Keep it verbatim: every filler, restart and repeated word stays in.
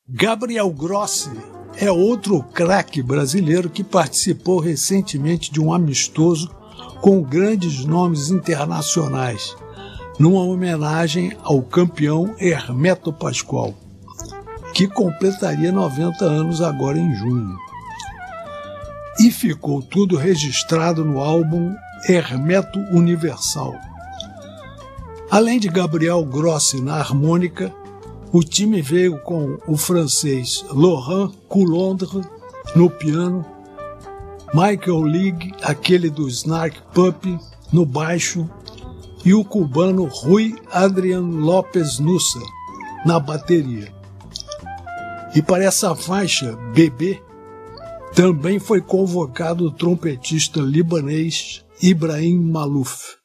Gabriel Grossi é outro craque brasileiro que participou recentemente de um amistoso com grandes nomes internacionais, numa homenagem ao campeão Hermeto Pascoal, que completaria noventa anos agora em junho. E ficou tudo registrado no álbum Hermeto Universal. Além de Gabriel Grossi na harmônica, o time veio com o francês Laurent Coulondre no piano, Michael League, aquele do Snark Puppy, no baixo, e o cubano Rui Adrián López Nussa na bateria. E para essa faixa, Bebê, também foi convocado o trompetista libanês Ibrahim Malouf.